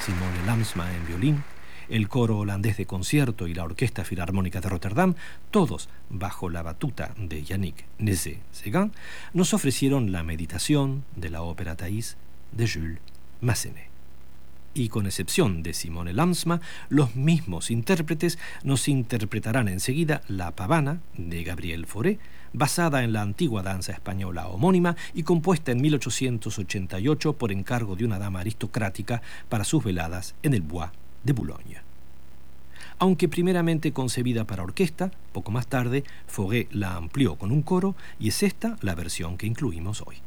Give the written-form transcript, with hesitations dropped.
Simone Lamsma en violín, el coro holandés de concierto y la Orquesta Filarmónica de Rotterdam, todos bajo la batuta de Yannick Nézet-Séguin, nos ofrecieron la meditación de la ópera Thaïs de Jules Massenet. Y con excepción de Simone Lamsma, los mismos intérpretes nos interpretarán enseguida La Pavana de Gabriel Fauré, basada en la antigua danza española homónima y compuesta en 1888 por encargo de una dama aristocrática para sus veladas en el Bois de Boulogne. Aunque primeramente concebida para orquesta, poco más tarde Fauré la amplió con un coro y es esta la versión que incluimos hoy.